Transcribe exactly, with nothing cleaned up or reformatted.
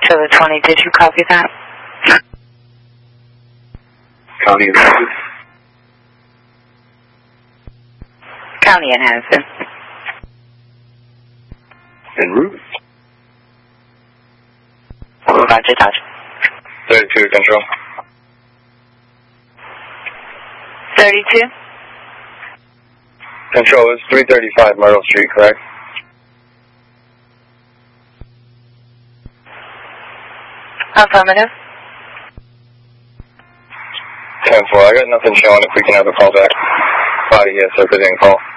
to the twenty, did you copy that? County and Madison. County and Madison. En route. Roger, Dodge. thirty-two, control. thirty-two? Control, it's three thirty-five Myrtle Street, correct? Affirmative. ten four, I got nothing showing if we can have a call back. Body, yes, sir, if they didn't call.